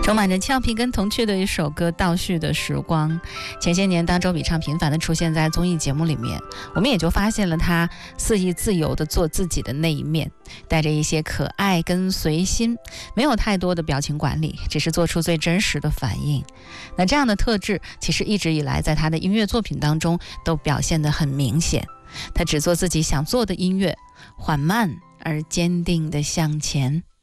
充满着俏皮跟童趣的一首歌《倒叙的时光》。前些年当周笔畅频繁地出现在综艺节目里面，我们也就发现了他肆意自由地做自己的那一面，带着一些可爱跟随心，没有太多的表情管理，只是做出最真实的反应。那这样的特质其实一直以来在他的音乐作品当中都表现得很明显。他只做自己想做的音乐，缓慢而坚定地向前。